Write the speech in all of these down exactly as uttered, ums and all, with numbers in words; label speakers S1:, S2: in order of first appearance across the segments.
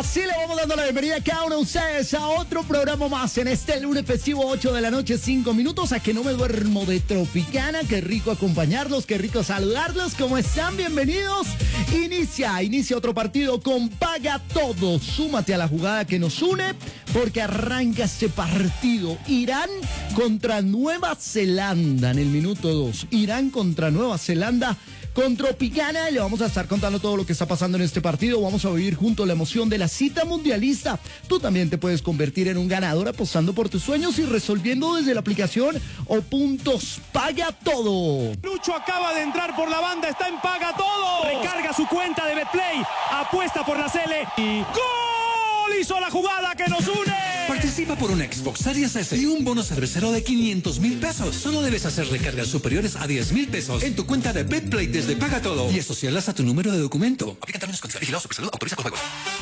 S1: Así le vamos dando la bienvenida a cada uno de ustedes a otro programa más en este lunes festivo, ocho de la noche, cinco minutos, a que no me duermo de Tropicana. Qué rico acompañarlos, qué rico saludarlos. ¿Cómo están? Bienvenidos. Inicia, inicia otro partido con Paga Todo. Súmate a la jugada que nos une porque arranca este partido. Irán contra Nueva Zelanda en el minuto dos. Irán contra Nueva Zelanda. Con Tropicana le vamos a estar contando todo lo que está pasando en este partido. Vamos a vivir juntos la emoción de la cita mundialista. Tú también te puedes convertir en un ganador apostando por tus sueños y resolviendo desde la aplicación o puntos Paga Todo.
S2: Lucho acaba de entrar por la banda, está en Paga Todo. Recarga su cuenta de Betplay, apuesta por la Cele y ¡gol! Hizo la jugada que nos une.
S3: Participa por un Xbox Series S y un bono cervecero de quinientos mil pesos. Solo debes hacer recargas superiores a diez mil pesos en tu cuenta de Betplay desde Paga Todo y asociarlas a tu número de documento. Aplica términos y condiciones. Vigilado Supersalud, autoriza con juegos.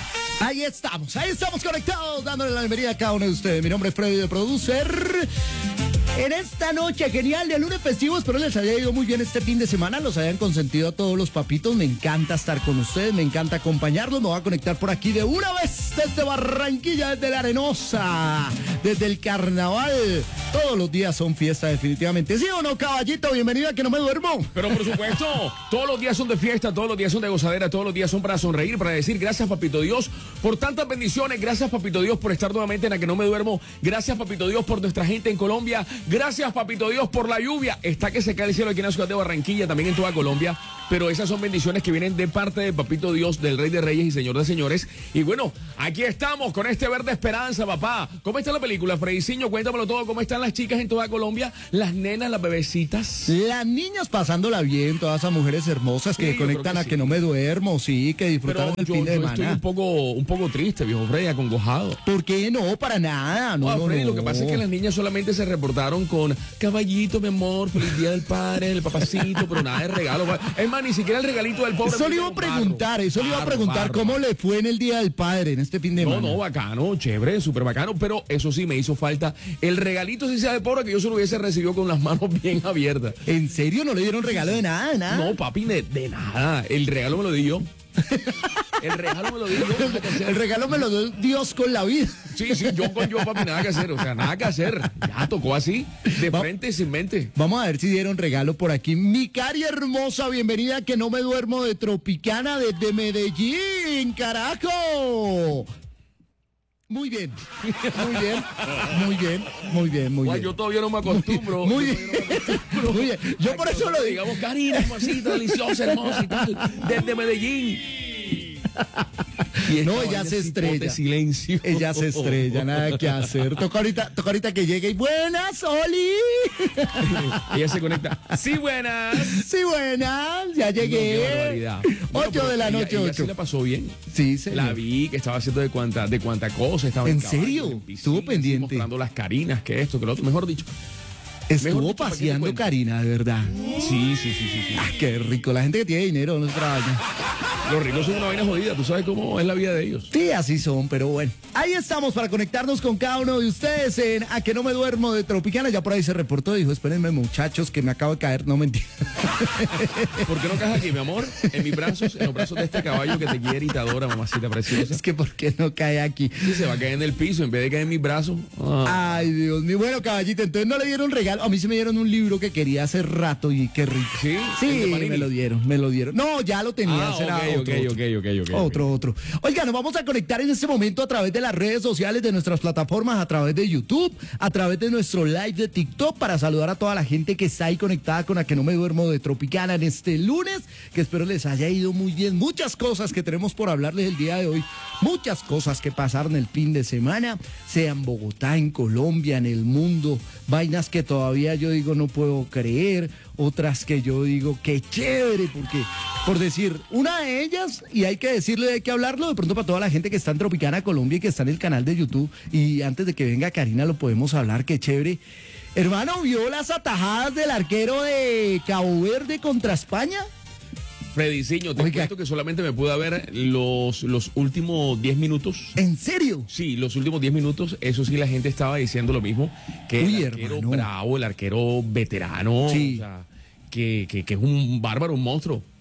S1: Ahí estamos, ahí estamos conectados, dándole la bienvenida a cada uno de ustedes. Mi nombre es Freddy, el producer. En esta noche genial de lunes festivo, espero les haya ido muy bien este fin de semana, los hayan consentido a todos los papitos. Me encanta estar con ustedes, me encanta acompañarlos. Me voy a conectar por aquí de una vez desde Barranquilla, desde la Arenosa, desde el Carnaval. Todos los días son fiesta definitivamente. ¿Sí o no, caballito? Bienvenido a Que No Me Duermo.
S4: Pero por supuesto, todos los días son de fiesta, todos los días son de gozadera, todos los días son para sonreír, para decir gracias, papito Dios, por tantas bendiciones. Gracias, papito Dios, por estar nuevamente en A Que No Me Duermo. Gracias, papito Dios, por nuestra gente en Colombia. Gracias, papito Dios, por la lluvia. Está que se cae el cielo aquí en la ciudad de Barranquilla, también en toda Colombia. Pero esas son bendiciones que vienen de parte de papito Dios, del Rey de Reyes y Señor de Señores. Y bueno, aquí estamos con este verde esperanza, papá. ¿Cómo está la película, Frediciño? Cuéntamelo todo. ¿Cómo están las chicas en toda Colombia? Las nenas, las bebecitas.
S1: Las niñas pasándola bien, todas esas mujeres hermosas que
S4: Sí,
S1: conectan
S4: que
S1: a
S4: sí.
S1: Que No Me Duermo, sí, que disfrutaron
S4: Pero
S1: del
S4: yo,
S1: fin de
S4: yo
S1: semana.
S4: estoy un poco, un poco triste, viejo Freddy, acongojado.
S1: ¿Por qué no? Para nada. No,
S4: No,
S1: no,
S4: Freddy,
S1: no.
S4: lo que pasa es que las niñas solamente se reportaron con caballito, mi amor, feliz día del padre, el papacito, pero nada de regalo. Es más, ni siquiera el regalito del pobre.
S1: Eso le iba a preguntar, eso le iba a preguntar cómo le fue en el Día del Padre, en este fin de
S4: No,
S1: semana.
S4: no, bacano, chévere, súper bacano, pero eso sí me hizo falta el regalito, si sea de pobre, que yo se lo hubiese recibido con las manos bien abiertas.
S1: ¿En serio no le dieron regalo de nada, de nada?
S4: No, papi, de, de nada. El regalo me lo di yo. El regalo me lo di yo. nada que hacer.
S1: El regalo me lo dio Dios con la vida.
S4: Sí, sí, yo con yo, papi, nada que hacer. O sea, nada que hacer. Ya tocó así, de
S1: Va-
S4: frente, sin mente.
S1: Vamos a ver si dieron regalo por aquí. Mi cari hermosa, bienvenida a Que No Me Duermo de Tropicana desde Medellín, carajo. Muy bien, muy bien, muy bien, muy bien, muy
S4: Guay,
S1: bien.
S4: yo todavía no me acostumbro.
S1: Muy
S4: Yo
S1: bien,
S4: todavía no me acostumbro.
S1: muy bien. Yo por eso lo digo.
S4: Digamos, Karina, hermosita, deliciosa, hermosa y tal, desde Medellín. Y esta
S1: No, ella
S4: vaina
S1: se
S4: es
S1: estrella.
S4: hipote silencio.
S1: Ella se estrella, nada que hacer. Toca ahorita, toca ahorita que llegue y buenas, Oli.
S4: Ella se conecta. Sí, buenas.
S1: Sí, buenas, ya
S4: No, qué
S1: llegué.
S4: barbaridad. Bueno,
S1: Ocho
S4: pero
S1: de la
S4: ella-
S1: noche,
S4: ella
S1: ocho.
S4: sí la pasó bien.
S1: Sí, señor.
S4: La vi que estaba haciendo de cuanta, de cuanta cosa. Estaba
S1: ¿En
S4: caballo,
S1: serio?
S4: en piscina,
S1: Estuvo pendiente.
S4: Mostrando las carinas, que esto, que lo otro. Mejor dicho.
S1: Estuvo
S4: Mejor dicho, ¿para qué te
S1: paseando
S4: cuento?
S1: Karina, de verdad.
S4: Sí, sí, sí, sí. sí.
S1: Ah, qué rico. La gente que tiene dinero no trabaja.
S4: Los ricos son una vaina jodida. Tú sabes cómo es la vida de ellos.
S1: Sí, así son, pero bueno. Ahí estamos para conectarnos con cada uno de ustedes en A Que No Me Duermo de Tropicana. Ya por ahí se reportó, dijo, espérenme muchachos que me acabo de caer. No, mentira.
S4: ¿Por qué no caes aquí, mi amor? En mis brazos, en los brazos de este caballo que te quiere y te adora, mamacita preciosa.
S1: Es que ¿por qué no cae aquí?
S4: Y se va a caer en el piso en vez de caer en mis brazos. Ah.
S1: Ay, Dios mío. Bueno, caballito, entonces no le dieron regalo. A mí se me dieron un libro que quería hace rato y qué rico.
S4: ¿Sí?
S1: Sí,
S4: ¿El de Panini?
S1: me lo dieron, me lo dieron. No, ya lo tenía.
S4: Ah,
S1: será
S4: ok,
S1: otro,
S4: ok,
S1: otro.
S4: ok, ok, ok, ok.
S1: Otro, otro. Oiga, nos vamos a conectar en este momento a través de las redes sociales de nuestras plataformas, a través de YouTube, a través de nuestro live de TikTok, para saludar a toda la gente que está ahí conectada con A Que No Me Duermo de Tropicana en este lunes, que espero les haya ido muy bien. Muchas cosas que tenemos por hablarles el día de hoy, muchas cosas que pasaron el fin de semana, sea en Bogotá, en Colombia, en el mundo, vainas que todavía yo digo no puedo creer, otras que yo digo qué chévere, porque por decir, una de ellas, y hay que decirle, hay que hablarlo de pronto para toda la gente que está en Tropicana Colombia y que está en el canal de YouTube, y antes de que venga Karina lo podemos hablar, qué chévere. Hermano, ¿vio las atajadas del arquero de Cabo Verde contra España?
S4: Frediciño, te
S1: Oiga.
S4: cuento que solamente me pude ver los, los últimos diez minutos.
S1: ¿En serio?
S4: Sí, los últimos diez minutos, eso sí, la gente estaba diciendo lo mismo, que
S1: Uy,
S4: el arquero
S1: hermano.
S4: bravo, el arquero veterano,
S1: Sí.
S4: o sea, que, que, que es un bárbaro, un monstruo.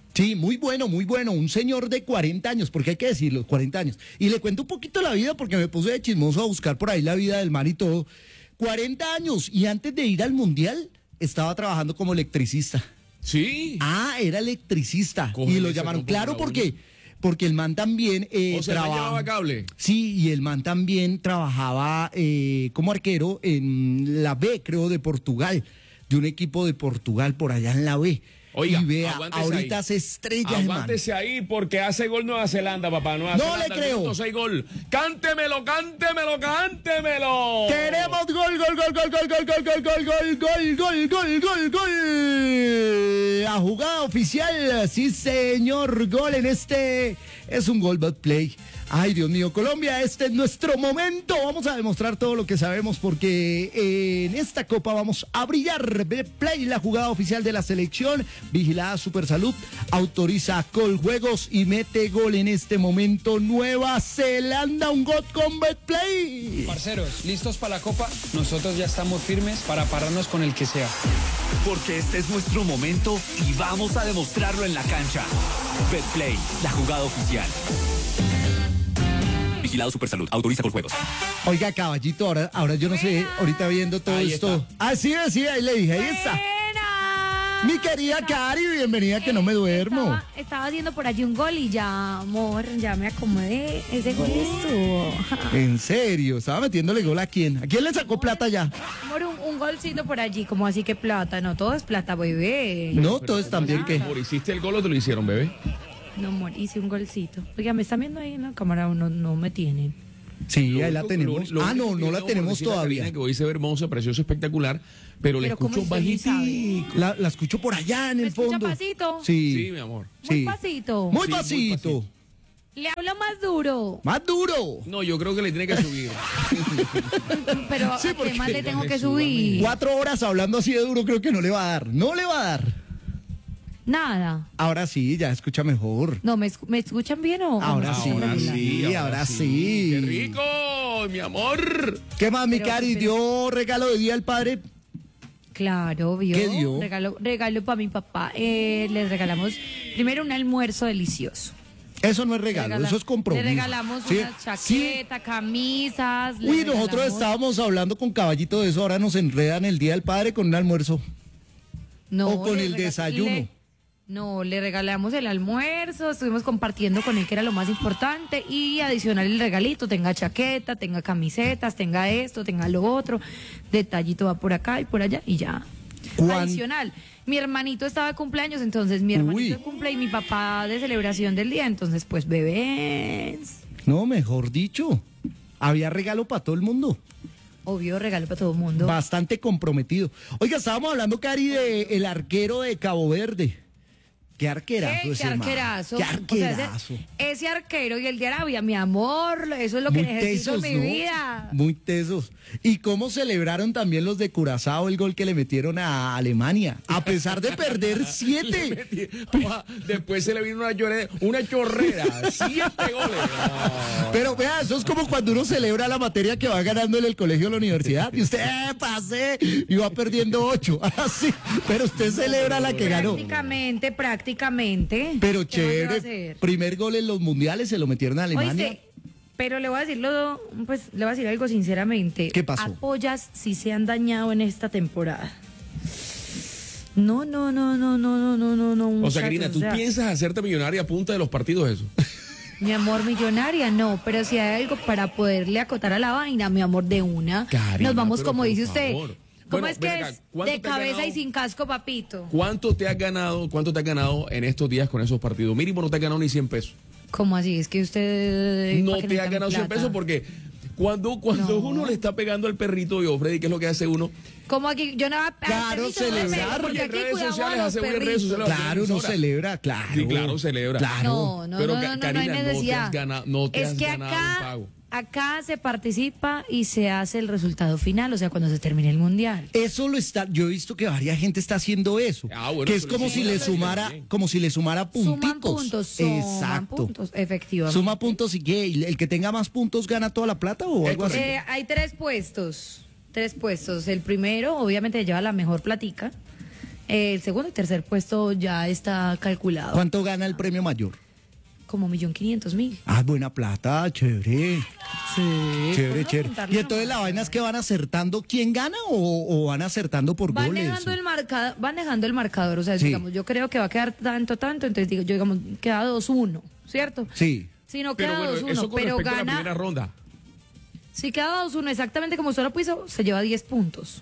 S1: Sí, muy bueno, muy bueno. Un señor de cuarenta años, porque hay que decirlo, cuarenta años. Y le cuento un poquito la vida porque me puse de chismoso a buscar por ahí la vida del man y todo. cuarenta años y antes de ir al Mundial estaba trabajando como electricista.
S4: Sí.
S1: Ah, era electricista.
S4: Coge
S1: y lo
S4: ese
S1: llamaron,
S4: compo
S1: claro,
S4: con la
S1: porque, porque el man también eh,
S4: O sea, ¿el man
S1: traba-
S4: llevaba cable?
S1: Sí, y el man también trabajaba eh, como arquero en la B, creo, de Portugal, de un equipo de Portugal por allá en la B.
S4: Oiga,
S1: y vea,
S4: aguántese
S1: ahorita
S4: ahí.
S1: se estrella el man.
S4: Aguántese ahí porque hace gol Nueva Zelanda, papá. Nueva
S1: No
S4: Zelanda,
S1: le
S4: al
S1: creo.
S4: minuto seis gol. Cántemelo, cántemelo, cántemelo.
S1: Tenemos gol, gol, gol, gol, gol, gol, gol, gol, gol, gol, gol, gol, gol, gol, gol. La jugada oficial, sí señor, gol en este, es un gol Betplay. Ay, Dios mío, Colombia, este es nuestro momento. Vamos a demostrar todo lo que sabemos porque en esta copa vamos a brillar. Betplay, la jugada oficial de la selección, vigilada Supersalud, autoriza Coljuegos y mete gol en este momento. Nueva Zelanda, un gol con Betplay.
S5: Parceros, ¿listos para la copa? Nosotros ya estamos firmes para pararnos con el que sea.
S6: Porque este es nuestro momento y vamos a demostrarlo en la cancha. Betplay, la jugada oficial. Vigilado Supersalud, autoriza con juegos.
S1: Oiga, caballito, ahora, ahora yo no sé, ahorita viendo todo
S4: Ahí
S1: esto.
S4: está.
S1: Ah, sí, sí, ahí le dije, ahí está.
S7: Buena.
S1: Mi querida Cari, bienvenida, que no me duermo.
S7: Estaba, estaba haciendo por allí un gol y ya, amor, ya me acomodé. Ese gol estuvo.
S1: En serio, estaba metiéndole gol a quién. ¿A quién le sacó plata ya?
S7: Amor, un, un golcito por allí, como así que plata. No, todo es plata, bebé.
S1: No, todo es también que.
S4: Amor, ¿hiciste el gol o te lo hicieron, bebé?
S7: No, amor, hice un golcito. Oiga, me están viendo ahí en la cámara, no, no me tienen.
S1: Sí, ahí la
S4: Lo único-
S1: tenemos.
S4: lo- lo
S1: Ah,
S4: único
S1: no,
S4: que
S1: no
S4: yo
S1: la
S4: tengo por
S1: tenemos
S4: decirle a
S1: todavía.
S4: Karina que hoy se ve hermosa, preciosa, espectacular, pero le
S7: Pero ¿cómo
S4: escucho
S7: usted ni
S4: bajitico.
S1: La, la escucho por allá en
S7: ¿Me
S1: el
S7: escucha
S1: fondo.
S7: pasito?
S1: Sí.
S4: Sí, mi amor.
S7: Muy
S1: Sí.
S7: pasito.
S1: Muy
S4: Sí, muy
S1: pasito.
S4: pasito.
S7: Le hablo más duro.
S1: Más duro.
S4: No, yo creo que le tiene que subir.
S7: Pero
S1: Sí,
S7: ¿a
S1: porque
S7: qué más le tengo
S4: le
S7: que
S4: suban,
S7: subir?
S1: Cuatro horas hablando así de duro creo que no le va a dar. No le va a dar.
S7: Nada.
S1: Ahora sí, ya escucha mejor.
S7: No, ¿me, escu- ¿me escuchan bien o? o
S1: Ahora
S7: me
S1: sí,
S7: escuchan regular?
S1: sí, ahora sí.
S4: ¡Qué rico, mi amor!
S1: ¿Qué más, mi
S7: Pero,
S1: Cari?
S7: pues,
S1: ¿Dio regalo de día al padre?
S7: Claro, vio.
S1: ¿Qué dio?
S7: Regalo, regalo para mi papá. Eh, les regalamos primero un almuerzo delicioso.
S1: Eso no es regalo,
S7: Regala-
S1: eso es compromiso.
S7: Le regalamos
S1: Sí,
S7: una
S1: sí.
S7: chaqueta, camisas. le
S1: Uy, nosotros
S7: regalamos-
S1: estábamos hablando con Caballito de eso, ahora nos enredan el día del padre con un almuerzo.
S7: No,
S1: o con
S7: le
S1: el
S7: rega-
S1: desayuno.
S7: le- no, le regalamos el almuerzo, estuvimos compartiendo con él que era lo más importante y adicional el regalito, tenga chaqueta, tenga camisetas, tenga esto, tenga lo otro, detallito va por acá y por allá y ya.
S1: ¿Cuán-
S7: Adicional, mi hermanito estaba de cumpleaños, entonces mi hermanito
S1: Uy.
S7: de cumple y mi papá de celebración del día, entonces pues bebés,
S1: No, mejor dicho, había regalo para todo el mundo.
S7: obvio regalo para todo el mundo.
S1: Bastante comprometido. Oiga, estábamos hablando, Cari, de el arquero de Cabo Verde. Qué arquerazo
S7: ¿Qué?
S1: ese
S7: ¿Qué
S1: man.
S7: arquerazo?
S1: Qué
S7: O sea,
S1: arquerazo.
S7: ese, ese arquero y el de Arabia, mi amor, eso es lo que
S1: Muy
S7: necesito
S1: tesos,
S7: en mi
S1: ¿no?
S7: vida.
S1: Muy tesos. ¿Y cómo celebraron también los de Curazao el gol que le metieron a Alemania? A pesar de perder siete.
S4: Papá, después se le vino una, llore- una chorrera. Siete goles. No.
S1: Pero vea, eso es como cuando uno celebra la materia que va ganando en el colegio o la universidad. Y usted, ¡eh, pasé! Y va perdiendo ocho. Así. Pero usted celebra la que ganó.
S7: Prácticamente, prácticamente.
S1: Pero
S7: ¿Qué más le va a
S1: chévere.
S7: hacer?
S1: Primer gol en los mundiales se lo metieron a Alemania.
S7: Oíste, pero le voy a decirlo, pues le voy a decir algo sinceramente.
S1: ¿Qué pasó?
S7: Apoyas si se han dañado en esta temporada. No, no, no, no, no, no, no, no, no.
S4: O sea,
S7: muchachos,
S4: Karina, ¿tú
S7: o sea,
S4: piensas hacerte millonaria a punta de los partidos eso?
S7: Mi amor, millonaria, no, pero si hay algo para poderle acotar a la vaina, mi amor, de una.
S4: Karina,
S7: Nos vamos,
S4: pero
S7: como
S4: por
S7: dice usted.
S4: favor.
S7: ¿Cómo
S4: Bueno,
S7: es que
S4: ven acá,
S7: es?
S4: ¿cuánto
S7: De
S4: te ha
S7: cabeza
S4: ganado?
S7: y sin casco, papito.
S4: ¿Cuánto te has ganado, cuánto te has ganado en estos días con esos partidos? Mínimo no te has ganado ni cien pesos.
S7: ¿Cómo así? Es que usted...
S4: No
S7: ¿para qué
S4: te has
S7: necesita mi
S4: ganado cien
S7: plata?
S4: pesos porque cuando, cuando
S7: No.
S4: uno le está pegando al perrito, yo, Freddy, ¿qué es lo que hace uno?
S7: ¿Cómo aquí? Yo no voy a
S1: Claro,
S7: perrito, no me
S1: celebrar.
S7: pego, porque
S4: Oye, en
S7: aquí
S4: redes
S7: cuidamos
S4: sociales,
S7: a los
S4: hace buenas redes
S7: perritos.
S4: sociales.
S1: Claro, uno
S4: emisora.
S1: celebra, claro.
S4: Sí, claro, celebra.
S1: Claro.
S7: No, no,
S4: Pero,
S7: no,
S4: Ca-
S7: no, no,
S4: Karina,
S7: hay
S4: no te has
S7: necesidad.
S4: ganado- no te
S7: es
S4: has
S7: que
S4: ganado un
S7: acá,
S4: pago.
S7: acá se participa y se hace el resultado final, o sea, cuando se termine el mundial.
S1: Eso lo está, yo he visto que varias gente está haciendo eso.
S4: Ah, bueno,
S1: que es
S4: pero
S1: como
S4: sí,
S1: si
S4: sí,
S1: le
S4: sí,
S1: sumara,
S4: bien.
S1: como si le sumara punticos.
S7: Suman puntos, suman
S1: Exacto.
S7: puntos, efectivamente.
S1: Suma puntos y qué, ¿el que tenga más puntos gana toda la plata o
S4: Es
S1: algo así?
S7: Eh, hay tres puestos, tres puestos. El primero, obviamente, lleva la mejor platica. El segundo y tercer puesto ya está calculado.
S1: ¿Cuánto gana el premio mayor?
S7: Como un millón quinientos mil.
S1: Ah, buena plata, chévere.
S7: Sí.
S1: Chévere,
S7: ¿puedo
S1: chévere.
S7: contarle
S1: Y entonces
S7: nomás?
S1: la vaina es que van acertando quién gana o, o van acertando por
S7: Van
S1: goles.
S7: dejando el marcador, van dejando el marcador, o sea,
S1: Sí.
S7: digamos, yo creo que va a quedar tanto, tanto, entonces digo, yo digamos, queda dos uno, ¿cierto?
S1: Sí.
S7: Si no
S4: Pero
S7: queda
S4: bueno,
S7: dos uno,
S4: eso con
S7: pero
S4: respecto a la primera
S7: gana,
S4: ronda.
S7: si queda dos uno exactamente como usted lo puso, se lleva diez puntos.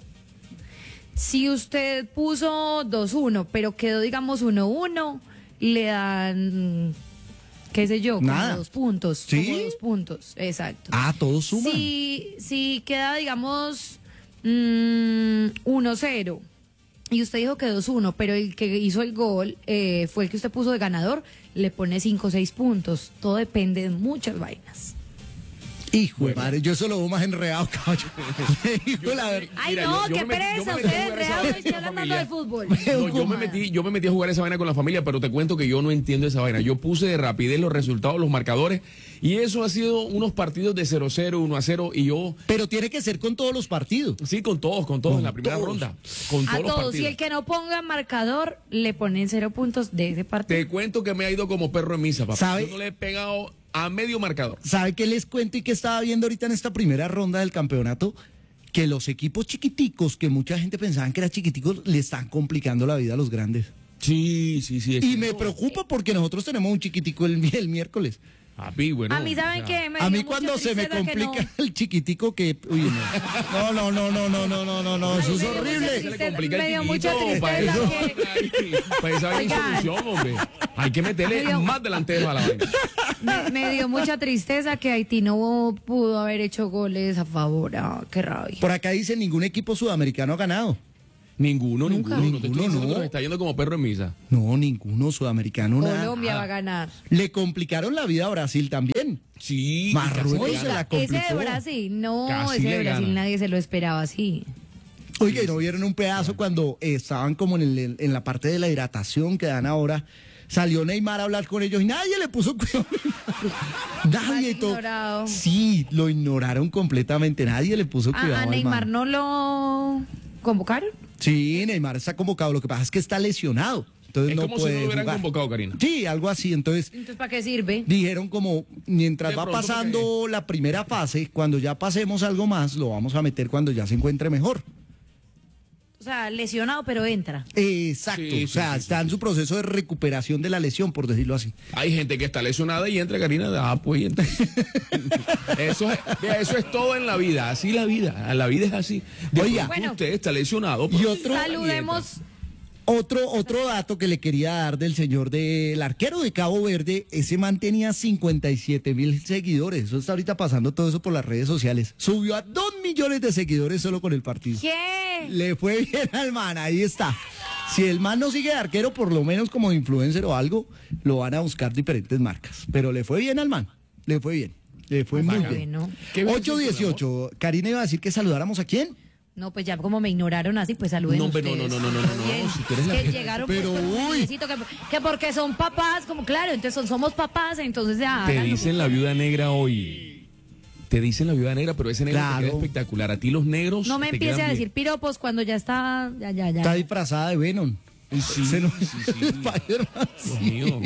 S7: Si usted puso dos uno, pero quedó, digamos, uno uno, le dan, qué sé yo, como
S1: Nada.
S7: dos puntos.
S1: ¿Sí?
S7: Como dos puntos, exacto.
S1: Ah, todos suman.
S7: Si, si queda, digamos, mm, uno cero, y usted dijo que dos uno, pero el que hizo el gol eh, fue el que usted puso de ganador, le pone cinco o seis puntos. Todo depende de muchas vainas.
S1: Hijo de madre, yo eso lo veo más enredado, caballo. Hijo de la ver-
S7: Ay,
S4: Mira,
S7: no,
S4: yo- yo
S7: qué
S4: me metí- yo me
S7: pereza,
S4: metí a
S7: ustedes
S4: jugar esa
S7: reales,
S4: vaina
S7: estoy
S4: con la
S7: hablando de
S4: familia.
S7: fútbol.
S4: No, yo me metí, yo me metí a jugar esa vaina con la familia, pero te cuento que yo no entiendo esa vaina. Yo puse de rapidez los resultados, los marcadores, y eso ha sido unos partidos de cero cero, uno a cero, y yo,
S1: Pero tiene que ser con todos los partidos.
S4: sí, con todos, con todos,
S1: Con
S4: en la primera
S1: todos.
S4: ronda. Con
S7: A
S4: todos los
S7: todos,
S4: partidos.
S7: y el que no ponga marcador, le ponen cero puntos de ese partido.
S4: Te cuento que me ha ido como perro en misa, papá.
S1: ¿Sabe?
S4: Yo no le he pegado a medio marcador.
S1: ¿Sabe qué les cuento y qué estaba viendo ahorita en esta primera ronda del campeonato? Que los equipos chiquiticos, que mucha gente pensaba que eran chiquiticos, le están complicando la vida a los grandes.
S4: Sí, sí, sí. es
S1: Y
S4: que-
S1: me preocupa porque nosotros tenemos un chiquitico el, el miércoles.
S4: Papi, bueno,
S7: A mí, ¿saben
S4: o sea,
S7: qué? Me
S1: A
S7: dio
S1: mí
S7: mucha
S1: cuando se me
S7: tristeza que no-
S1: complica el chiquitico que... Uy, no. no, no, no, no, no, no, no, no, eso es
S7: me dio mucha
S1: horrible.
S4: Se le
S7: tristeza,
S4: complica el
S7: me dio
S4: chiquito,
S7: mucha
S4: para
S7: tristeza
S4: eso,
S7: que-
S4: para esa
S7: Oigan.
S4: solución, hombre. Hay que meterle
S7: Me dio-
S4: más delanteros a la vaina.
S7: Me, me dio mucha tristeza que Haití no pudo haber hecho goles a favor. Ah, qué rabia.
S1: Por acá dice ningún equipo sudamericano ha ganado.
S4: Ninguno,
S7: Nunca.
S4: ninguno. No te estoy
S1: Ninguno,
S4: diciendo que
S1: no.
S4: nos está yendo como perro en misa.
S1: No, ninguno sudamericano. Nada.
S7: Colombia va a ganar.
S1: Le complicaron la vida a Brasil también.
S4: Sí.
S1: Marruecos
S4: casi
S1: se
S4: gana.
S1: la
S7: Ese
S1: complicó.
S7: de Brasil, no,
S4: Casi
S7: ese de
S4: le
S7: Brasil
S4: gana.
S7: nadie se lo esperaba así.
S1: Oiga, ¿y no vieron un pedazo cuando eh, estaban como en, el- en la parte de la hidratación que dan ahora? Salió Neymar a hablar con ellos y nadie le puso cuidado. Nadie.
S7: Mal
S1: to-
S7: ignorado.
S1: Sí, lo ignoraron completamente. Nadie le puso
S7: A,
S1: cuidado.
S7: a
S1: al
S7: Neymar
S1: man.
S7: no lo convocaron.
S1: Sí, Neymar está convocado. Lo que pasa es que está lesionado. Entonces
S4: Es
S1: no
S4: como si
S1: puede
S4: no lo hubieran
S1: jugar.
S4: convocado, Karina.
S1: Sí, algo así. Entonces
S7: Entonces, ¿para qué sirve?
S1: dijeron como mientras
S4: De
S1: va
S4: pronto,
S1: pasando la primera fase, cuando ya pasemos algo más, lo vamos a meter cuando ya se encuentre mejor.
S7: O sea, lesionado, pero entra.
S1: Exacto.
S4: Sí, sí,
S1: o sea,
S4: sí,
S1: está
S4: sí,
S1: en su proceso de recuperación de la lesión, por decirlo así.
S4: Hay gente que está lesionada y entra, Karina. Ah, pues y entra. Eso es, vea, eso es todo en la vida. Así la vida. La vida es así. De
S1: Oiga.
S4: pronto
S7: Bueno.
S4: usted está lesionado.
S1: Y
S4: pero
S1: otro-
S7: Saludemos.
S1: Otro, otro dato que le quería dar del señor del arquero de Cabo Verde, ese man tenía cincuenta y siete mil seguidores. Eso está ahorita pasando todo eso por las redes sociales. Subió a dos millones de seguidores solo con el partido.
S7: ¿Qué?
S1: Le fue bien al man, ahí está. Si el man no sigue de arquero, por lo menos como influencer o algo, lo van a buscar diferentes marcas. Pero le fue bien al man, le fue bien. Le fue muy
S7: Bacano.
S1: bien.
S7: Bueno.
S4: ¿Qué
S1: ocho dieciocho. Karina iba a decir que saludáramos a quién.
S7: No, pues ya como me ignoraron así, pues saluden
S4: No, hombre, no,
S7: ustedes.
S4: no, no, no, no, no,
S7: Bien.
S4: si tú eres la
S7: que
S4: que-
S7: llegaron
S1: Pero,
S7: pues, con un
S1: uy.
S7: niñecito que, que porque son papás, como claro, entonces son, somos papás, entonces ya.
S4: Te
S7: háganlo.
S4: dicen la viuda negra hoy. Te dicen la viuda negra, pero ese negro
S1: Claro.
S4: te queda espectacular. A ti los negros.
S7: No me
S4: te
S7: empiece
S4: quedan
S7: a
S4: bien.
S7: decir piropos cuando ya está, ya, ya, ya.
S1: Está disfrazada de Venom.
S4: Sí,
S1: Se nos-
S4: sí, sí.
S1: Spider-Man,
S4: Dios
S1: sí.
S4: mío.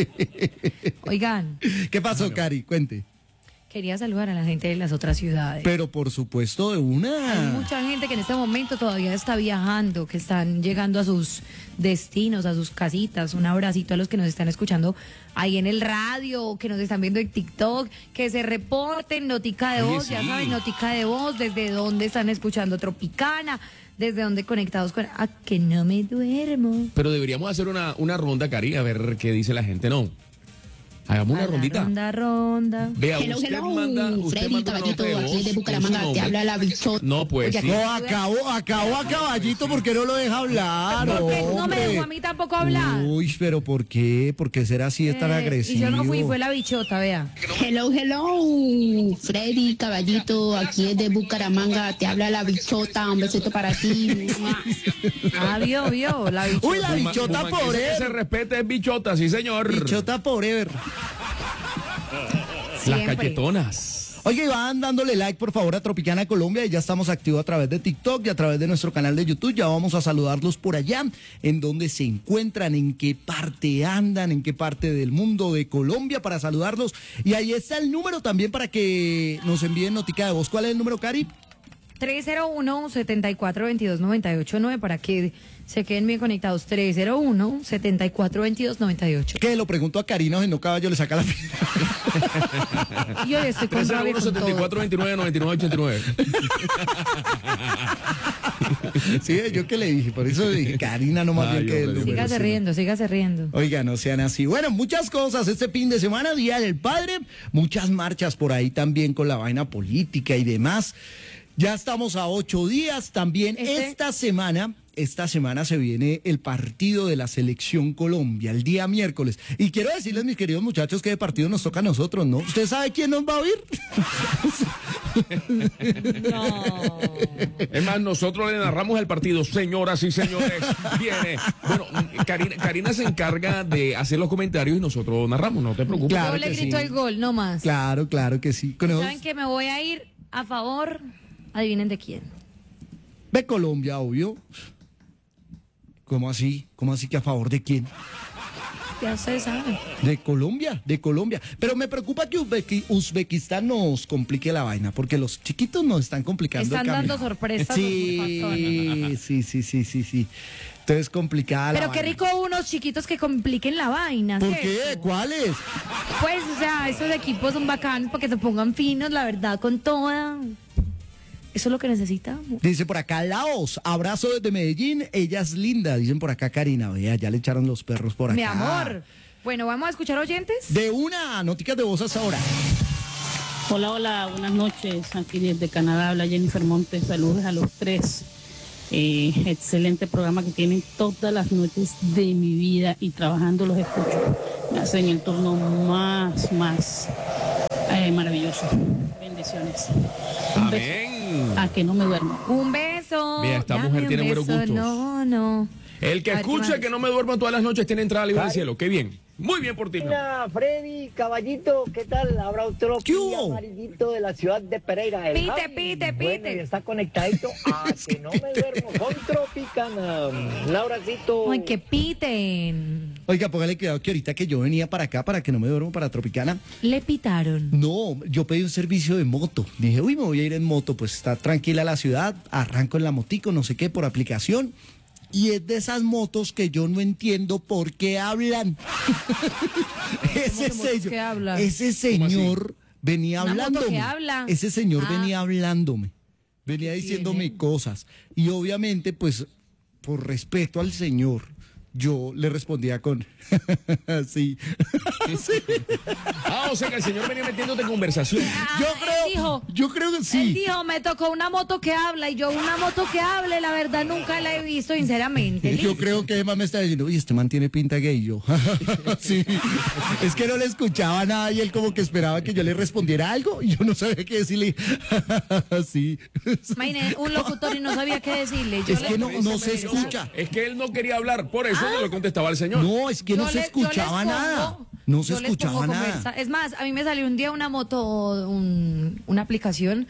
S7: Oigan,
S1: ¿Qué pasó, Cari? Cuente.
S7: quería saludar a la gente de las otras ciudades.
S1: Pero por supuesto de
S7: Hay
S1: una.
S7: mucha gente que en este momento todavía está viajando, que están llegando a sus destinos, a sus casitas. Un abracito a los que nos están escuchando ahí en el radio, que nos están viendo en TikTok, que se reporten, notica de
S4: Oye,
S7: voz, ya
S4: sí.
S7: saben, notica de voz, desde dónde están escuchando Tropicana, desde dónde conectados con... Ah, que no me duermo.
S4: Pero deberíamos hacer una, una ronda, Cari, a ver qué dice la gente, ¿no? Hagamos
S7: A
S4: una
S7: la
S4: rondita.
S7: Ronda, ronda.
S4: Vea,
S8: Hello,
S4: usted
S8: hello,
S4: manda, usted
S8: Freddy,
S4: manda una
S8: caballito,
S4: nota de
S8: aquí
S4: voz
S8: de
S4: con
S8: Bucaramanga,
S4: su
S8: te
S4: nombre.
S8: habla la bichota.
S4: No, pues
S7: Oye,
S4: sí.
S1: No, acabó, acabó a caballito porque no lo deja hablar.
S7: ¿Por qué no me
S1: hombre.
S7: dejó a mí tampoco hablar?
S1: Uy, pero ¿por qué? ¿Por qué será así? Es tan
S7: Eh,
S1: agresivo.
S7: Y yo no fui, fue la bichota, vea.
S8: Hello, hello, Freddy, caballito, aquí es de Bucaramanga, te habla la bichota, un besito para ti.
S7: Ah, vio, vio, la bichota.
S1: Uy, la
S4: Buma-
S1: bichota
S4: Buman, que se- que se
S1: forever.
S4: respete es bichota, sí, señor.
S1: Bichota forever.
S4: Las
S7: Siempre.
S4: cachetonas.
S1: Oye, van dándole like, por favor, a Tropicana Colombia, y ya estamos activos a través de TikTok y a través de nuestro canal de YouTube. Ya vamos a saludarlos por allá, en donde se encuentran, en qué parte andan, en qué parte del mundo de Colombia, para saludarlos. Y ahí está el número también para que nos envíen notica de voz. ¿Cuál es el número, Cari?
S7: tres cero uno, siete cuatro dos dos, nueve ocho nueve para que se queden bien conectados. tres cero uno, siete cuatro dos dos, nueve ocho.
S1: Que lo pregunto a Karina, si no caballo le saca la fila.
S7: Yo estoy con rabia con
S4: setenta y cuatro veintinueve, noventa y nueve ochenta y nueve.
S1: Sí, yo que le dije, por eso le dije, Karina, no más
S4: Ay,
S1: bien que el
S4: hombre.
S1: número.
S7: Sígase
S1: sí.
S7: riendo, sígase riendo.
S1: Oiga, no sean así. Bueno, muchas cosas este fin de semana, Día del Padre, muchas marchas por ahí también con la vaina política y demás. Ya estamos a ocho días también.
S7: Este-
S1: Esta semana, esta semana se viene el partido de la Selección Colombia, el día miércoles. Y quiero decirles, mis queridos muchachos, que de partido nos toca a nosotros, ¿no? ¿Usted sabe quién nos va a oír?
S7: No.
S4: Es más, nosotros le narramos el partido, señoras y señores. Viene. Bueno, Karina, Karina se encarga de hacer los comentarios y nosotros narramos, no te preocupes.
S1: Claro
S7: Yo le
S1: que
S7: grito
S1: sí.
S7: el gol, no más.
S1: Claro, claro que sí. Con esos-
S7: ¿Saben que me voy a ir a favor? Adivinen de quién.
S1: de Colombia, obvio. ¿Cómo así? ¿Cómo así que a favor de quién?
S7: Ya ustedes saben.
S1: De Colombia, de Colombia. Pero me preocupa que Uzbeki- Uzbekistán nos complique la vaina, porque los chiquitos nos están complicando
S7: Están
S1: el camino.
S7: dando sorpresas.
S1: Sí, sí, sí, sí, sí, sí. Entonces complicada la
S7: Pero qué
S1: vaina.
S7: rico unos chiquitos que compliquen la vaina.
S1: ¿Por
S7: ¿cierto?
S1: qué? ¿Cuáles?
S7: Pues, o sea, esos equipos son bacanos porque se pongan finos, la verdad, con toda. Eso es lo que necesitamos.
S1: Dice por acá Laos, abrazo desde Medellín, ella es linda. Dicen por acá Karina, vea, ya le echaron los perros por acá.
S7: Mi amor. Bueno, ¿vamos a escuchar oyentes?
S1: De una, noticas de voz hasta ahora.
S9: Hola, hola, buenas noches. Aquí desde Canadá habla Jennifer Montes. Saludos a los tres. Eh, excelente programa que tienen todas las noches de mi vida y trabajando los escucho. Me hacen el turno más, más eh, maravilloso. Bendiciones. Un beso.
S4: Amén.
S9: A que no me duermo.
S7: Un beso.
S4: Mira, esta
S7: Dame
S4: mujer
S7: un
S4: tiene buenos
S7: beso.
S4: gustos.
S7: No, no.
S4: El que
S7: A ver, ¿qué
S4: escuche
S7: más?
S4: que no me duermo todas las noches tiene entrada libre al cielo. Qué bien. Muy bien por ti. mi amor.
S10: Hola, Freddy, caballito, ¿qué tal? Habrá otro
S1: ¿Qué hubo?
S10: amarillito de la ciudad de Pereira. el
S7: Pite,
S10: Javi.
S7: pite,
S10: Bueno,
S7: pite.
S10: y está conectadito a que no me duermo con Tropicana. Lauracito.
S7: Ay, que piten.
S1: Oiga, póngale cuidado que ahorita que yo venía para acá, para que no me duermo, para Tropicana,
S7: Le pitaron.
S1: no, yo pedí un servicio de moto. Dije, uy, me voy a ir en moto, pues está tranquila la ciudad, arranco en la motico, no sé qué, por aplicación. Y es de esas motos que yo no entiendo por qué hablan. ese,
S7: que motos
S1: señor,
S7: que hablan?
S1: ese señor venía
S7: Una moto
S1: hablándome.
S7: que habla.
S1: Ese señor
S7: Ah.
S1: venía hablándome. Venía diciéndome
S7: tiene?
S1: cosas. Y obviamente, pues, por respeto al señor, yo le respondía con sí. Sí.
S4: Ah, o sea que el señor venía metiéndote en conversación.
S7: Ah,
S1: Yo
S7: él
S1: creo,
S7: dijo,
S1: yo creo que
S7: Él
S1: sí.
S7: dijo, me tocó una moto que habla y yo una moto que hable, la verdad nunca la he visto, sinceramente.
S1: Yo creo que Emma me está diciendo, uy, este man tiene pinta gay. Y yo, sí. Es que no le escuchaba nada y él como que esperaba que yo le respondiera algo y yo no sabía qué decirle. Sí.
S7: Imagínate, un locutor y no sabía qué decirle. Yo
S1: Es
S7: le-
S1: que no, no se
S4: Mentiroso.
S1: escucha.
S4: Es que él no quería hablar, por eso
S7: Ah.
S4: no le contestaba al señor.
S1: No, es que no
S7: yo
S1: se
S7: le- yo
S1: escuchaba
S7: les
S1: nada.
S7: pongo-
S1: No se
S7: yo les
S1: escuchaba
S7: pongo
S1: nada.
S7: conversa- Es más, a mí me salió un día una moto, un- una aplicación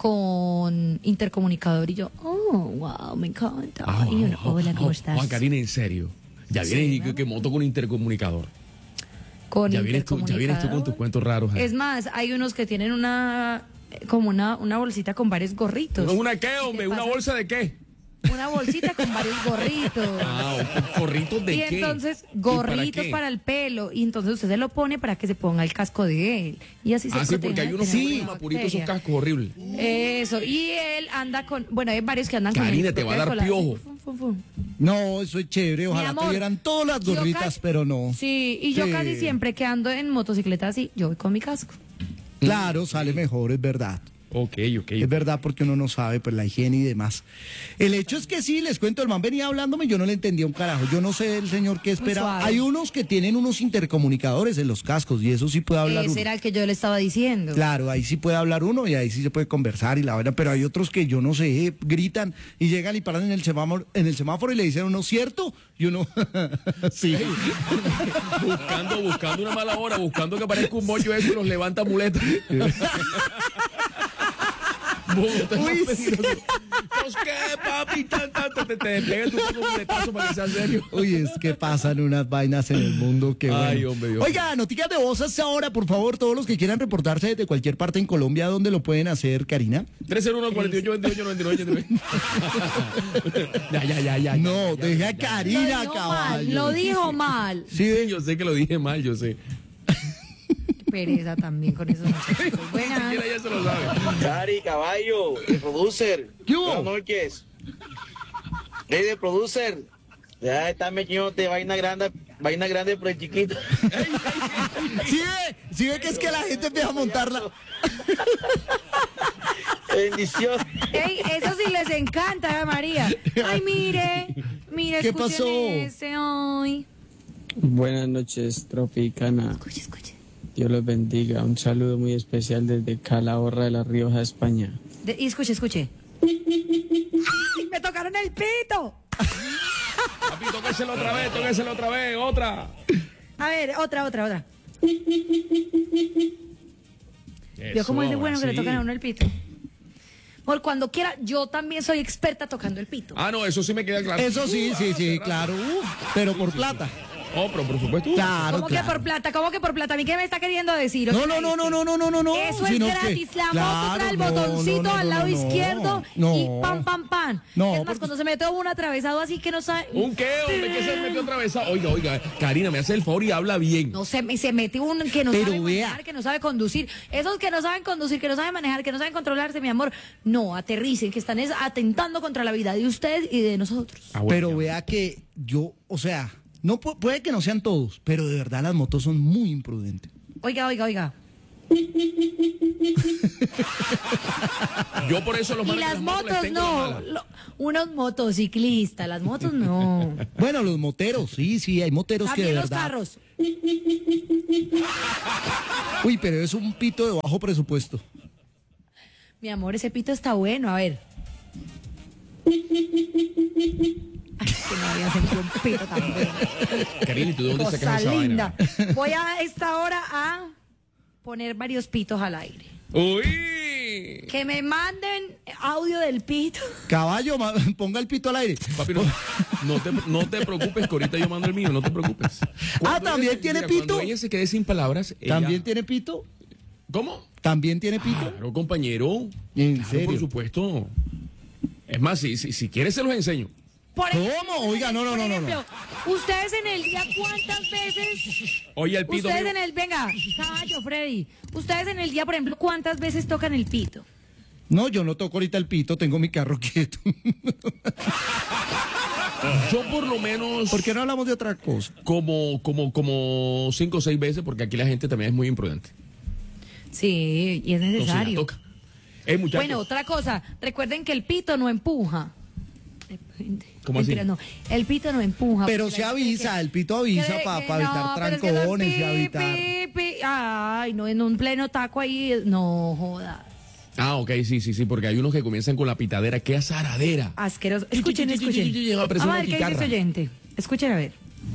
S7: con intercomunicador y yo, oh, wow, me encanta.
S4: Ah,
S7: y uno, hola, ¿cómo estás?
S4: Juan Karina, en serio. Ya
S7: Sí,
S4: vienes y
S7: ¿no?
S4: que, que moto con intercomunicador.
S7: Con
S4: Ya vienes, tú, ya vienes tú con tus
S7: intercomunicador.
S4: cuentos raros. ¿eh?
S7: Es más, hay unos que tienen una, como una, una bolsita con varios gorritos.
S4: ¿Una qué,
S7: ¿Y
S4: hombre?
S7: qué
S4: ¿Una
S7: pasa?
S4: bolsa de qué?
S7: Una bolsita con varios gorritos.
S4: Ah, ¿gorritos de
S7: y
S4: qué?
S7: entonces,
S4: ¿Y
S7: gorritos
S4: qué?
S7: para, el pelo. Y entonces usted se lo pone para que se ponga el casco de él. Y así se
S4: Ah, sí,
S7: protege
S4: porque hay
S7: de
S4: unos
S7: tener
S4: que
S7: una
S4: mapuritos, esos
S7: bacteria.
S4: cascos horribles.
S7: Eso. Y él anda con. Bueno, hay varios que andan
S4: Karina,
S7: con. el
S4: te va a
S7: propio
S4: dar
S7: cola-
S4: piojo.
S7: Fum, fum, fum.
S1: No, eso es chévere.
S7: Mi
S1: Ojalá
S7: amor,
S1: tuvieran todas las
S7: yo
S1: gorritas,
S7: casi-
S1: pero no.
S7: Sí, y yo
S1: Sí.
S7: casi siempre que ando en motocicleta así, yo voy con mi casco.
S1: Claro, sale mejor, es verdad.
S4: Ok, ok.
S1: Es verdad porque uno no sabe, pues la higiene y demás. El hecho es que sí, les cuento, el man venía hablándome y yo no le entendía un carajo. Yo no sé el señor qué esperaba.
S7: suave.
S1: Hay unos que tienen unos intercomunicadores en los cascos y eso sí puede hablar
S7: Ese
S1: uno.
S7: era el que yo le estaba diciendo.
S1: Claro, ahí sí puede hablar uno y ahí sí se puede conversar y la verdad, pero hay otros que yo no sé, eh, gritan y llegan y paran en el semáforo, en el semáforo y le dicen a uno, ¿cierto? Y uno, sí.
S4: buscando, buscando una mala hora, buscando que aparezca un bollo eso y los levanta muletas. Bogotá es
S1: Uy,
S4: más peligroso. Pues qué, papi, tan, tan, te, te, te pega tu un muletazo para que sea serio.
S1: Uy, es que pasan unas vainas en el mundo que
S4: Ay,
S1: bueno.
S4: hombre, Dios.
S1: Oiga, noticias de voz hasta ahora, por favor, todos los que quieran reportarse desde cualquier parte en Colombia, ¿dónde lo pueden hacer, Karina?
S4: tres cero uno, cuatro ocho, veintiocho, noventa y nueve, ochenta y nueve. Ya, ya, ya, ya.
S1: No,
S4: ya, ya,
S1: deja
S4: ya,
S1: a
S4: ya.
S1: Karina,
S7: Lo dijo mal,
S1: caballo.
S7: lo dijo mal.
S1: Sí,
S4: Sí, yo sé que lo dije mal, yo sé.
S7: Pereza también con esos muchachitos. Buenas.
S4: Siquiera ya se lo sabe.
S10: Cari, caballo, el producer.
S1: ¿Qué hubo?
S10: Buenas noches. Hey, de producer. Ya está metiéndote vaina grande, vaina grande por el chiquito.
S1: sí, ve, sí ve que es que la gente empieza a montarla.
S10: Bendición.
S7: Ey, eso sí les encanta, ¿eh, María? Ay, mire, mire,
S1: ¿Qué
S7: escuchen
S1: pasó?
S7: ese hoy.
S11: Buenas noches, Tropicana.
S7: Escuche, escuche.
S11: Dios los bendiga. Un saludo muy especial desde Calahorra de La Rioja, España.
S7: De- y escuche, escuche. ¡Ay, me tocaron el pito!
S4: Papi, tóqueselo otra vez, tóqueselo otra vez, otra.
S7: A ver, otra, otra, otra.
S4: Eso,
S7: ¿Vio cómo es de bueno que le
S4: sí.
S7: tocan a uno el pito? Por cuando quiera, yo también soy experta tocando el pito.
S4: Ah, no, eso sí me queda claro.
S1: Eso sí, sí, sí, claro. Uf, pero por plata.
S4: Oh, pero por supuesto.
S1: Claro,
S7: ¿Cómo
S1: claro.
S7: que por plata? ¿Cómo que por plata? ¿A mí qué me está queriendo decir?
S1: No, no, no, no, no, no, no, no, no.
S7: Eso es
S1: sino que-
S7: gratis. La
S1: claro,
S7: moto trae el
S1: no,
S7: botoncito
S1: no, no,
S7: al lado
S1: no, no,
S7: izquierdo
S1: no.
S7: y pam, pam, pam.
S1: No,
S7: es más,
S1: porque-
S7: cuando se mete uno atravesado así que no sabe...
S4: ¿Un qué, hombre? ¿Qué se metió atravesado? Oiga, oiga, Karina, me hace el favor y habla bien.
S7: No, se, se mete un que no
S1: Pero
S7: sabe
S1: vea.
S7: manejar, que no sabe conducir. Esos que no saben conducir, que no saben manejar, que no saben controlarse, mi amor. No, aterricen, que están es atentando contra la vida de usted y de nosotros.
S4: Ah, bueno,
S1: Pero
S4: ya.
S1: vea que yo, o sea, no pu- puede que no sean todos, pero de verdad las motos son muy imprudentes.
S7: Oiga, oiga, oiga.
S4: Yo por eso los
S7: Y
S4: manes de
S7: las
S4: les
S7: motos
S4: tengo la
S7: no.
S4: mala.
S7: Lo- unos motociclistas, las motos no.
S1: Bueno, los moteros, sí, sí, hay moteros que de
S7: También los
S1: verdad.
S7: carros.
S1: Uy, pero es un pito de bajo presupuesto.
S7: Mi amor, ese pito está bueno, a ver. Ay, que no había sentido un pito tan bueno.
S4: Karina, ¿y tú de dónde
S7: Cosa
S4: sacas esa
S7: linda.
S4: vaina?
S7: Voy a esta hora a poner varios pitos al aire.
S4: ¡Uy!
S7: Que me manden audio del pito.
S1: Caballo, ma- ponga el pito al aire.
S4: Papi, no, no te, no te preocupes, que ahorita yo mando el mío, no te preocupes. Cuando
S1: ¿también
S4: ella-
S1: tiene
S4: mira,
S1: pito?
S4: Cuando ella se quede sin palabras, ella-
S1: ¿También tiene pito?
S4: ¿Cómo?
S1: ¿También tiene pito?
S4: Claro, compañero.
S1: ¿En
S4: Claro,
S1: serio?
S4: por supuesto. Es más, si, si, si quieres se los enseño.
S7: Por
S1: ¿Cómo?
S7: ejemplo,
S1: Oiga, no, no,
S7: por
S1: no, no, no.
S7: ejemplo, ustedes en el día, ¿cuántas veces?
S4: Oye, el pito
S7: Ustedes
S4: mío.
S7: en el, venga, caballo, Freddy. Ustedes en el día, por ejemplo, ¿cuántas veces tocan el pito?
S1: No, yo no toco ahorita el pito, tengo mi carro quieto.
S4: Yo por lo menos
S1: ¿Por qué no hablamos de otra cosa?
S4: como, como, como cinco o seis veces, porque aquí la gente también es muy imprudente.
S7: Sí, y es
S4: Entonces ya
S7: necesario.
S4: toca. Eh, muchachos.
S7: Bueno, otra cosa, recuerden que el pito no empuja.
S4: ¿Cómo así?
S7: Mentira, no. El pito no empuja.
S1: Pero
S7: porque
S1: se
S7: la gente
S1: avisa,
S7: que-
S1: el pito avisa
S7: que-
S1: para
S7: que no,
S1: evitar
S7: pero es que los
S1: trancones y
S7: pi,
S1: evitar.
S7: pi, pi, ay, no, en un pleno taco ahí, no joda.
S4: Ah, ok, sí, sí, sí, porque hay unos que comienzan con la pitadera. ¡Qué azaradera!
S7: Asqueroso. Escuchen,
S4: Chi, chi, chi,
S7: escuchen.
S4: chi, chi, chi, parece
S7: Vamos a
S4: una
S7: ver qué dice
S4: guitarra.
S7: ese oyente. Escuchen a ver.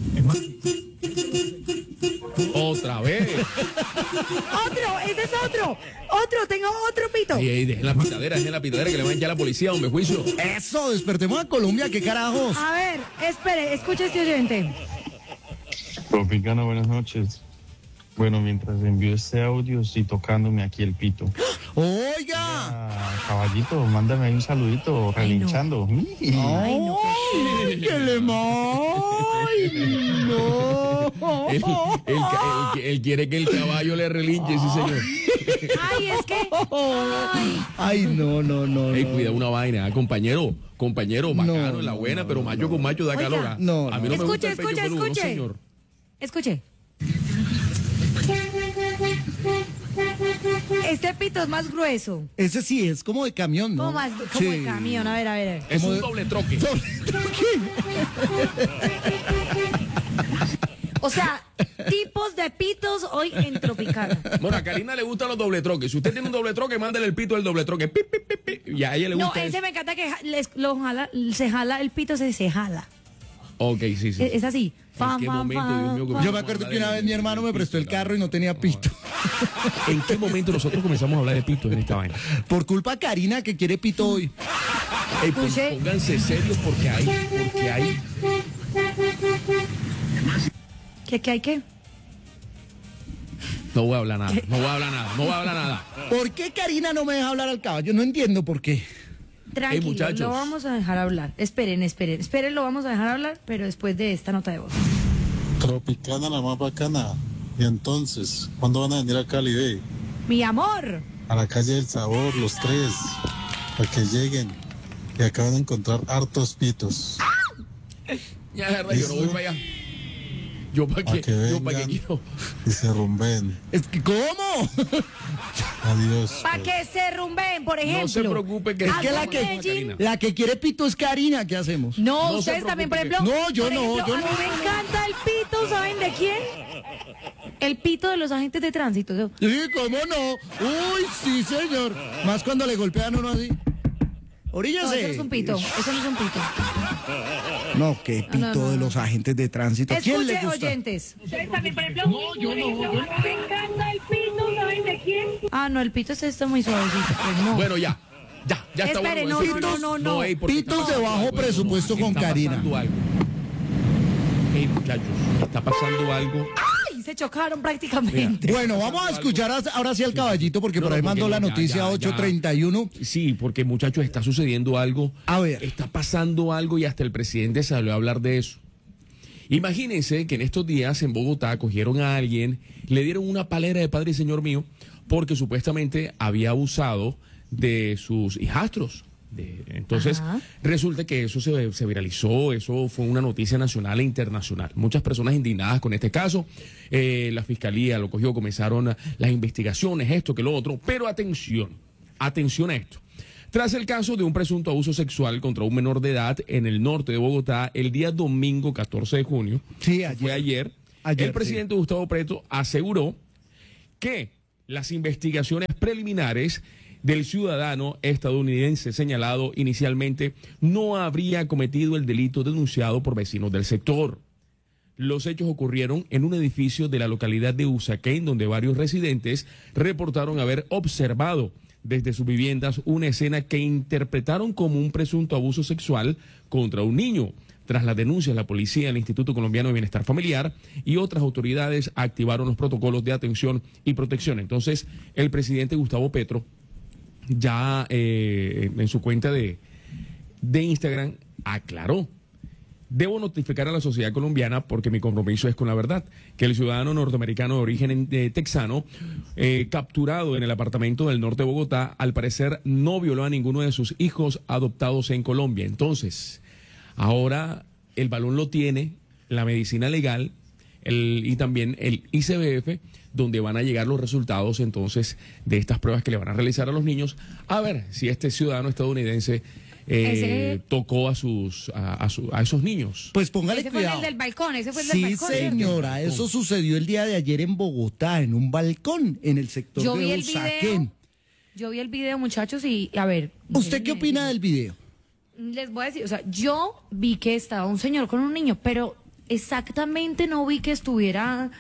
S4: Otra vez.
S7: Otro, ese es otro. Otro, tengo otro pito.
S4: Ey, ey, dejen la pitadera, dejen la pitadera que le van ya a la policía, hombre, juicio.
S1: Eso, despertemos a Colombia, qué carajos.
S7: A ver, espere, escuche este oyente.
S12: Tropicana, buenas noches. Bueno, mientras envío este audio, estoy tocándome aquí el pito.
S1: Oiga.
S12: Ah, caballito, mándame ahí un saludito, relinchando.
S7: Ay, no.
S1: Ay, que le ay, no.
S4: Él, él- él- él quiere que el caballo le relinche, sí, señor.
S7: Ay, es que. Ay.
S1: Ay, no, no, no.
S4: Ey,
S1: no.
S4: cuida una vaina, ah, compañero, compañero, bacano,
S1: No,
S4: en la buena,
S1: no,
S4: pero macho con macho da
S7: Oiga.
S4: calor. ah.
S1: No,
S4: A mí
S1: no.
S4: no me gusta
S7: Escuche,
S4: el pecho
S7: escuche,
S4: peludo, no,
S7: escuche.
S4: señor.
S7: Escuche. Este pito es más grueso.
S1: Ese sí es como de camión, ¿no?
S7: Como más como de camión. A ver, a ver.
S4: Es
S1: Como
S4: un
S1: de-
S4: doble troque.
S7: O sea, tipos de pitos hoy en Tropicana.
S4: Bueno, a Karina le gustan los doble troques. Si usted tiene un doble troque, mándale el pito del doble troque. Pi, pi, pi, pi. Y a ella le
S7: No,
S4: gusta
S7: ese
S4: eso.
S7: me encanta que ja- les- lo jala, se jala el pito, se, se jala.
S4: Ok, sí, sí.
S7: Es, es así.
S4: ¿En
S7: Fam,
S4: qué
S7: fam,
S4: momento,
S7: fam,
S4: Dios mío,
S7: fam.
S4: comenzamos
S1: Yo me
S4: a
S1: acuerdo
S4: hablar
S1: que una
S4: de-
S1: vez mi hermano me prestó el carro y no tenía pito.
S4: ¿En qué momento nosotros comenzamos a hablar de pito en esta vaina?
S1: Por culpa de Karina que quiere pito hoy.
S4: Ey, pon-
S7: Escuché.
S4: pónganse serios porque hay, porque hay.
S7: ¿Qué, qué hay qué?
S4: No voy a hablar nada, no voy a hablar nada, no voy a hablar nada.
S1: ¿Por qué Karina no me deja hablar al caballo? No entiendo por qué.
S7: Tranquilo,
S4: muchachos.
S7: lo vamos a dejar hablar. Esperen, esperen, esperen, lo vamos a dejar hablar, pero después de esta nota de voz.
S13: Tropicana la más bacana. Y entonces, ¿cuándo van a venir a Cali, ve?
S7: Mi amor.
S13: A la calle del sabor, los tres, para que lleguen y acaban de encontrar hartos pitos.
S4: Ya, es verdad, yo no voy para allá. Yo para
S13: Para
S4: qué,
S13: que
S4: yo para qué
S13: vengan
S4: quiero.
S13: y se rumben.
S1: Es que, ¿cómo?
S13: Adiós.
S7: Para que se rumben, por ejemplo.
S4: No se preocupe que
S1: Es
S7: Ah,
S1: que la
S7: no,
S1: que,
S7: Medellín.
S1: la que quiere pito es Karina. ¿Qué hacemos?
S7: No,
S4: No se
S7: ustedes también, por
S4: preocupe
S7: ejemplo.
S1: que- No, yo
S7: por
S1: no,
S7: ejemplo,
S1: yo
S7: a
S1: no.
S7: mí me encanta el pito, ¿saben de quién? El pito de los agentes de tránsito.
S1: Sí, ¿cómo no? Uy, sí, señor. Más cuando le golpean a uno así.
S7: No,
S1: Oríllese.
S7: eso no es un pito, eso no es un pito.
S1: No, qué pito
S7: No, no, no.
S1: de los agentes de tránsito. ¿A quién le
S7: Escuche,
S1: gusta?
S7: oyentes.
S14: Ustedes también, por ejemplo, no, yo no, yo no. Me encanta el pito, ¿saben de quién?
S7: Ah, no, el pito es esto muy suavecito. Pues no.
S4: Bueno, ya. Ya, ya está
S7: Espere,
S4: bueno.
S7: no,
S4: Ese-
S7: no, no, no, no.
S4: ey, porque
S1: Pitos
S4: está
S1: de
S4: pasando
S1: bajo
S4: algo,
S1: presupuesto
S4: está
S1: con Karina.
S4: pasando algo. Ey, muchachos, está pasando algo.
S7: Ay, se chocaron prácticamente.
S1: Bueno, vamos a escuchar a- ahora sí al caballito porque
S4: No,
S1: por
S4: no,
S1: ahí
S4: porque
S1: mandó
S4: no,
S1: la
S4: ya,
S1: noticia
S4: ya, ya.
S1: ocho treinta y uno.
S4: Sí, porque muchachos, está sucediendo algo.
S1: A ver.
S4: Está pasando algo y hasta el presidente salió a hablar de eso. Imagínense que en estos días en Bogotá cogieron a alguien, le dieron una palera de padre y señor mío, porque supuestamente había abusado de sus hijastros. De- entonces,
S7: Ajá.
S4: resulta que eso se, se viralizó, eso fue una noticia nacional e internacional. Muchas personas indignadas con este caso, eh, la fiscalía lo cogió, comenzaron las investigaciones, esto que lo otro, pero atención, atención a esto. Tras el caso de un presunto abuso sexual contra un menor de edad en el norte de Bogotá, el día domingo catorce de junio,
S1: Sí, ayer.
S4: fue ayer,
S1: Ayer,
S4: el presidente Gustavo Petro aseguró que las investigaciones preliminares del ciudadano estadounidense señalado inicialmente no habría cometido el delito denunciado por vecinos del sector. Los hechos ocurrieron en un edificio de la localidad de Usaquén, donde varios residentes reportaron haber observado desde sus viviendas una escena que interpretaron como un presunto abuso sexual contra un niño. Tras las denuncias, la policía, el Instituto Colombiano de Bienestar Familiar y otras autoridades activaron los protocolos de atención y protección. Entonces, el presidente Gustavo Petro ya eh, en su cuenta de, de Instagram aclaró: debo notificar a la sociedad colombiana, porque mi compromiso es con la verdad, que el ciudadano norteamericano de origen eh, texano, eh, capturado en el apartamento del norte de Bogotá, al parecer no violó a ninguno de sus hijos adoptados en Colombia. Entonces, ahora el balón lo tiene la medicina legal el, y también el I C B F, donde van a llegar los resultados entonces de estas pruebas que le van a realizar a los niños, a ver si este ciudadano estadounidense eh,
S7: Ese-
S4: tocó a sus a, a su- a esos niños.
S1: Pues póngale
S7: Ese fue el
S1: cuidado.
S7: del balcón, ese fue el del
S1: Sí,
S7: balcón.
S1: señora, eso sucedió el día de ayer en Bogotá, en un balcón, en el sector
S7: Yo
S1: de
S7: vi el
S1: Usaquén.
S7: video, yo vi el video, muchachos, y a ver.
S1: ¿Usted qué
S7: déjenme-
S1: opina del video?
S7: Les voy a decir, o sea, yo vi que estaba un señor con un niño, pero exactamente no vi que estuviera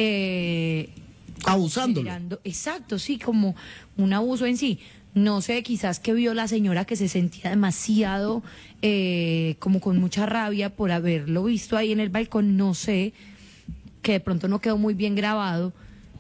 S7: eh,
S1: Abusándolo.
S7: generando- exacto, sí, como un abuso en sí. No sé, quizás que vio la señora que se sentía demasiado, eh, como con mucha rabia por haberlo visto ahí en el balcón, no sé, que de pronto no quedó muy bien grabado,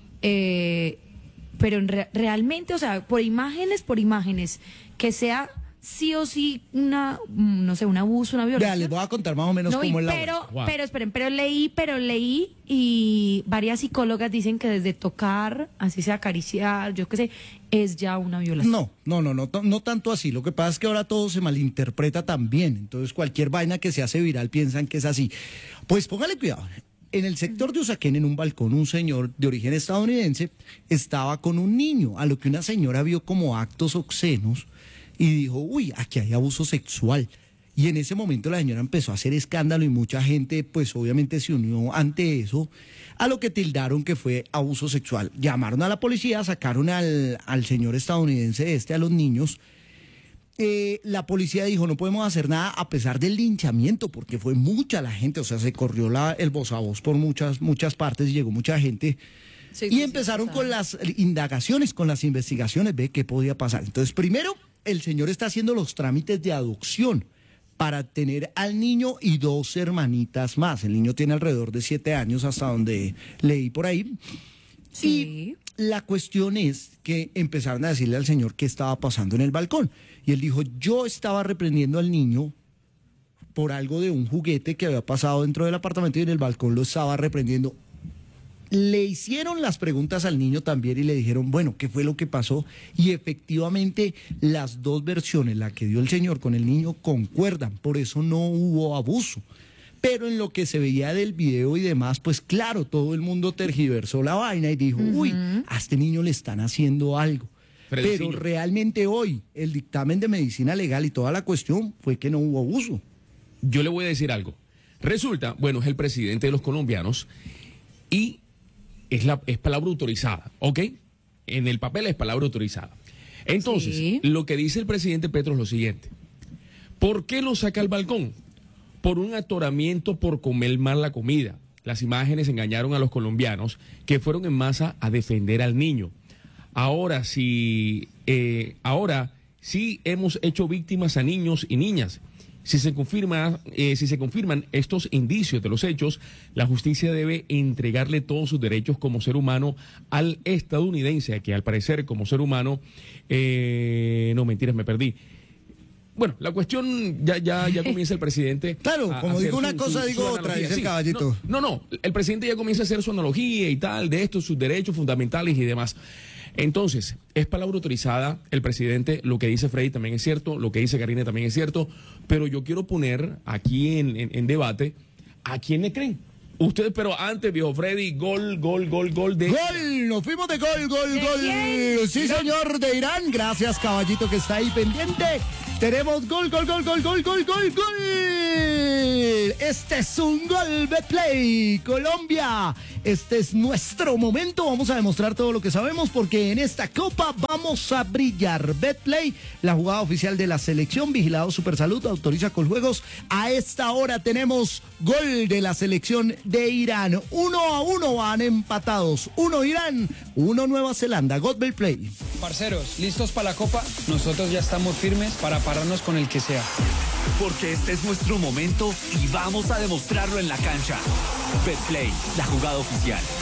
S7: eh, pero en re- realmente, o sea, por imágenes, por imágenes, que sea sí o sí una, mm, no sé, un abuso, una
S1: Vea,
S7: violación.
S1: les voy a contar más o menos
S7: No, y-
S1: cómo es la
S7: pero,
S1: vuelta.
S4: Wow.
S7: pero esperen, pero leí, pero leí y varias psicólogas dicen que desde tocar, así sea acariciar, yo qué sé, es ya una violación.
S1: No, no, no, no, no, no tanto así. Lo que pasa es que ahora todo se malinterpreta también. Entonces cualquier vaina que se hace viral piensan que es así. Pues póngale cuidado. En el sector de Usaquén, en un balcón, un señor de origen estadounidense estaba con un niño, a lo que una señora vio como actos obscenos y dijo, uy, aquí hay abuso sexual. Y en ese momento la señora empezó a hacer escándalo y mucha gente, pues obviamente se unió ante eso, a lo que tildaron que fue abuso sexual. Llamaron a la policía, sacaron al, al señor estadounidense este, a los niños, eh, la policía dijo, no podemos hacer nada a pesar del linchamiento, porque fue mucha la gente, o sea, se corrió la, el voz a voz por muchas, muchas partes, llegó mucha gente. Sí, y sí, empezaron sí, con las indagaciones, con las investigaciones, ve qué podía pasar. Entonces, primero, el señor está haciendo los trámites de adopción para tener al niño y dos hermanitas más. El niño tiene alrededor de siete años, hasta donde leí por ahí. Sí. Y la cuestión es que empezaron a decirle al señor qué estaba pasando en el balcón. Y él dijo, yo estaba reprendiendo al niño por algo de un juguete que había pasado dentro del apartamento y en el balcón lo estaba reprendiendo. Le hicieron las preguntas al niño también y le dijeron, bueno, ¿qué fue lo que pasó? Y efectivamente las dos versiones, la que dio el señor con el niño, concuerdan, por eso no hubo abuso. Pero en lo que se veía del video y demás, pues claro, todo el mundo tergiversó la vaina y dijo, uh-huh. uy, a este niño le están haciendo algo. Pero realmente hoy el dictamen de medicina legal y toda la cuestión fue que no hubo abuso.
S4: Yo le voy a decir algo. Resulta, bueno, es el presidente de los colombianos y es, la, es palabra autorizada, ¿ok? En el papel es palabra autorizada. Entonces, sí. Lo que dice el presidente Petro es lo siguiente. ¿Por qué lo saca al balcón? Por un atoramiento por comer mal la comida. Las imágenes engañaron a los colombianos que fueron en masa a defender al niño. Ahora sí, eh, ahora sí hemos hecho víctimas a niños y niñas. Si se confirma, eh, si se confirman estos indicios de los hechos, la justicia debe entregarle todos sus derechos como ser humano al estadounidense, que al parecer como ser humano, eh, no mentiras, me perdí. Bueno, la cuestión ya ya ya comienza el presidente.
S1: Claro, a, como a digo una su, cosa, su, digo su otra, dice el caballito.
S4: No, no, no, el presidente ya comienza a hacer su analogía y tal, de estos, sus derechos fundamentales y demás. Entonces, es palabra autorizada, el presidente, lo que dice Freddy también es cierto, lo que dice Karina también es cierto, pero yo quiero poner aquí en, en, en debate a quién le creen. Ustedes, pero antes, viejo Freddy, gol, gol, gol, gol de...
S1: ¡Gol! Nos fuimos de gol, gol, ¿De gol. Quién? Sí, ¿Irán? Señor, de Irán. Gracias, caballito, que está ahí pendiente. Tenemos gol, gol, gol, gol, gol, gol, gol, gol. Este es un gol Betplay, Colombia. Este es nuestro momento. Vamos a demostrar todo lo que sabemos porque en esta copa vamos a brillar. Betplay, la jugada oficial de la selección, vigilado Supersalud, autoriza Coljuegos. A esta hora tenemos gol de la selección de Irán. Uno a uno van empatados. Uno Irán, uno Nueva Zelanda. God Betplay.
S5: Parceros, ¿listos para la copa? Nosotros ya estamos firmes para pararnos con el que sea.
S6: Porque este es nuestro momento y vamos a demostrarlo en la cancha. Betplay, la jugada oficial.